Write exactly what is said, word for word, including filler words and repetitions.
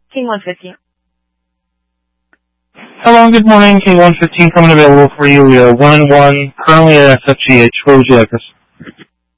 King one fifteen. Hello, good morning. King one fifteen coming available for you. We are one and one, currently at S F G H. What would you like us?